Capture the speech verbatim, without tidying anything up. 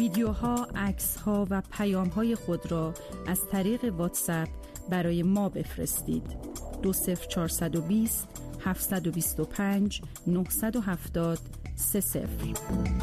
ویدیوها، عکس‌ها و پیام‌های خود را از طریق واتساپ برای ما بفرستید. دو صفر چهار دو صفر هفت دو پنج نه هفت صفر سه صفر